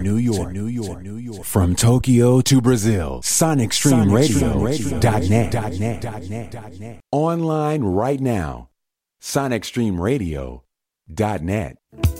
New York. From Tokyo to Brazil, SonicStreamRadio.net. Online right now, SonicStreamRadio.net.